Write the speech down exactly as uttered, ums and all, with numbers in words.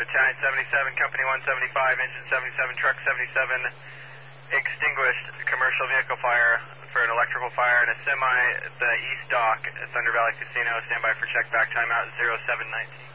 Battalion seventy-seven, Company one seventy-five, Engine seventy-seven, Truck seventy-seven, extinguished commercial vehicle fire for an electrical fire and a semi, the East Dock at Thunder Valley Casino. Stand by for check back, timeout zero seven nineteen.